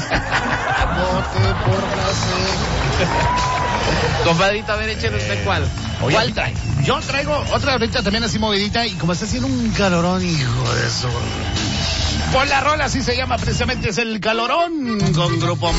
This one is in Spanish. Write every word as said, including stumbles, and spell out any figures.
Vote por la C. Compadrito, a ver, échale usted cuál. Oye, ¿Cuál trae? Yo traigo otra ahorita también así movidita y como está haciendo un calorón, hijo de eso. Por la rola, así se llama precisamente, es el calorón con Grupo